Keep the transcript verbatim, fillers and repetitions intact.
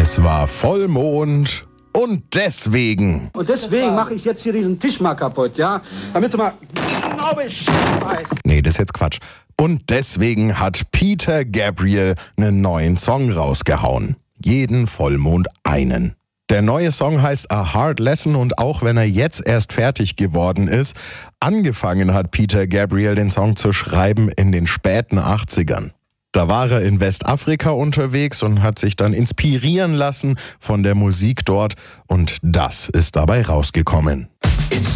Es war Vollmond und deswegen... Und deswegen mache ich jetzt hier diesen Tisch mal kaputt, ja? Damit du mal genau Bescheid weißt. Nee, das ist jetzt Quatsch. Und deswegen hat Peter Gabriel einen neuen Song rausgehauen. Jeden Vollmond einen. Der neue Song heißt A Hard Lesson und auch wenn er jetzt erst fertig geworden ist, angefangen hat Peter Gabriel den Song zu schreiben in den späten achtzigern. Da war er in Westafrika unterwegs und hat sich dann inspirieren lassen von der Musik dort und das ist dabei rausgekommen.